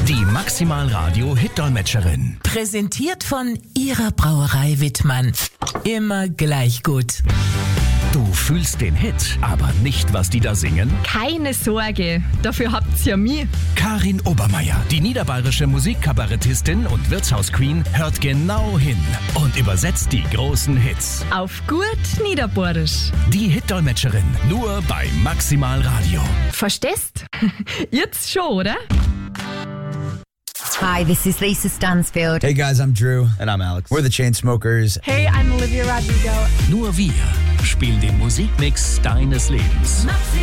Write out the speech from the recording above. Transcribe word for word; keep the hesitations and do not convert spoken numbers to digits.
Die Maximal Radio Hit-Dolmetscherin. Präsentiert von Ihrer Brauerei Wittmann. Immer gleich gut. Du fühlst den Hit, aber nicht, was die da singen? Keine Sorge, dafür habt's ja mich. Karin Obermeier, die niederbayerische Musikkabarettistin und Wirtshausqueen, hört genau hin und übersetzt die großen Hits. Auf gut Niederbayerisch. Die Hit-Dolmetscherin, nur bei Maximal Radio. Verstehst? Jetzt schon, oder? Hi, this is Lisa Stansfield. Hey guys, I'm Drew. And I'm Alex. We're the Chainsmokers. Hey, I'm Olivia Rodrigo. Nur wir spielen den Musikmix deines Lebens.